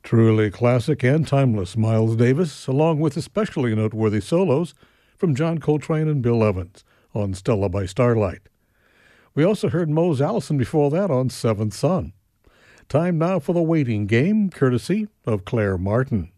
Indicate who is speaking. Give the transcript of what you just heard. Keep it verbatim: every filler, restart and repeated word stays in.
Speaker 1: Truly classic and timeless, Miles Davis, along with especially noteworthy solos from John Coltrane and Bill Evans on Stella by Starlight. We also heard Mose Allison before that on Seventh Son. Time now for the waiting game, courtesy of Claire Martin.